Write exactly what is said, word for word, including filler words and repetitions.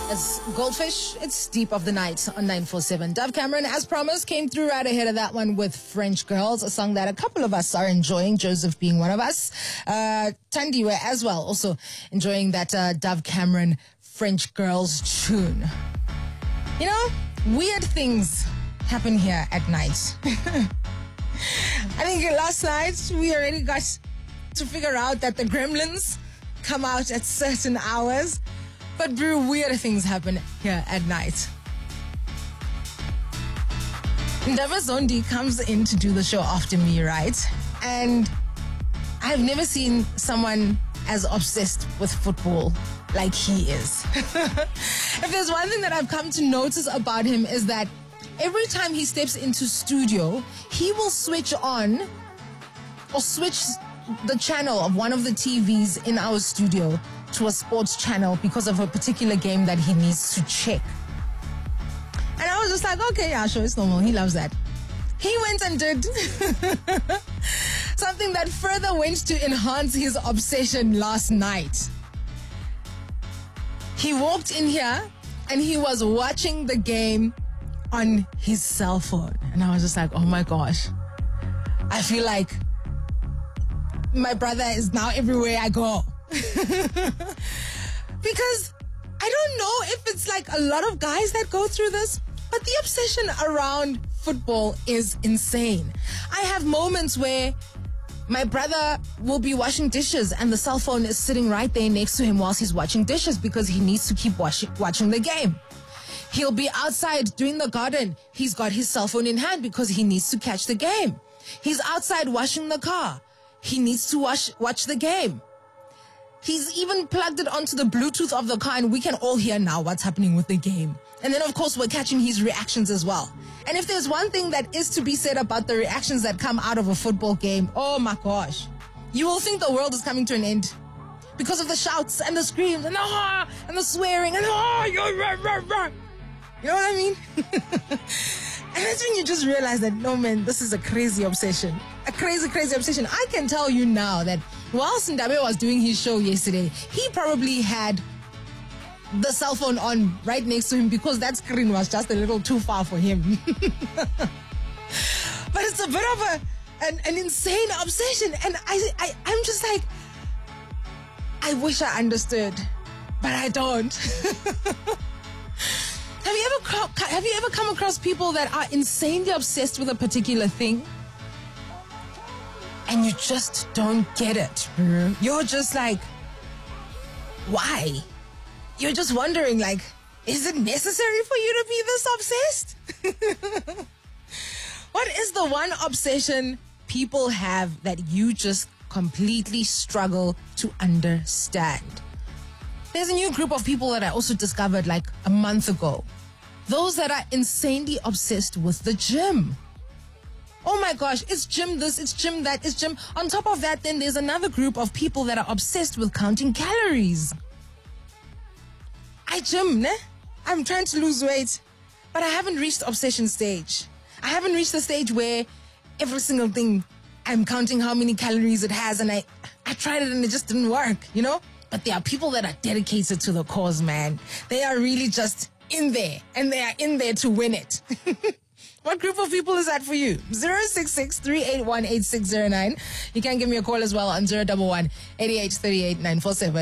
It's Goldfish, it's Deep of the Night on nine four seven. Dove Cameron, as promised, came through right ahead of that one with French Girls, a song that a couple of us are enjoying, Joseph being one of us. Uh, Tandiwe as well, also enjoying that uh, Dove Cameron French Girls tune. You know, weird things happen here at night. I think last night we already got to figure out that the gremlins come out at certain hours. But very weird things happen here at night. Ndava Zondi comes in to do the show after me, right? And I've never seen someone as obsessed with football like he is. If there's one thing that I've come to notice about him is that every time he steps into studio, he will switch on or switch the channel of one of the T Vs in our studio to a sports channel because of a particular game that he needs to check. And I was just like, okay, yeah, sure, it's normal. He loves that. He went and did something that further went to enhance his obsession last night. He walked in here and he was watching the game on his cell phone. And I was just like, oh my gosh. I feel like my brother is now everywhere I go. Because I don't know if it's like a lot of guys that go through this, but the obsession around football is insane. I have moments where my brother will be washing dishes and the cell phone is sitting right there next to him whilst he's washing dishes because he needs to keep watching, watching the game. He'll be outside doing the garden. He's got his cell phone in hand because he needs to catch the game. He's outside washing the car. He needs to watch, watch the game. He's even plugged it onto the Bluetooth of the car and we can all hear now what's happening with the game. And then, of course, we're catching his reactions as well. And if there's one thing that is to be said about the reactions that come out of a football game, oh my gosh, you will think the world is coming to an end because of the shouts and the screams and the ah, and the swearing and ah, you're rah, rah, rah. You know what I mean? And that's when you just realize that, no, man, this is a crazy obsession. A crazy, crazy obsession. I can tell you now that whilst Ndabe was doing his show yesterday, he probably had the cell phone on right next to him because that screen was just a little too far for him. But it's a bit of a an, an insane obsession. And I, I, I'm just like, I wish I understood, but I don't. Have you ever co- have you ever come across people that are insanely obsessed with a particular thing? And you just don't get it. Mm-hmm. You're just like, why? You're just wondering, like, is it necessary for you to be this obsessed? What is the one obsession people have that you just completely struggle to understand? There's a new group of people that I also discovered like a month ago. Those that are insanely obsessed with the gym. Oh my gosh, it's gym this, it's gym that, it's gym. On top of that, then there's another group of people that are obsessed with counting calories. I gym, ne? I'm trying to lose weight, but I haven't reached the obsession stage. I haven't reached the stage where every single thing I'm counting how many calories it has, and I, I tried it and it just didn't work, you know? But there are people that are dedicated to the cause, man. They are really just in there, and they are in there to win it. What group of people is that for you? zero six six, three eight one, eight six zero nine. You can give me a call as well on zero one one, eight eight three eight, nine four seven.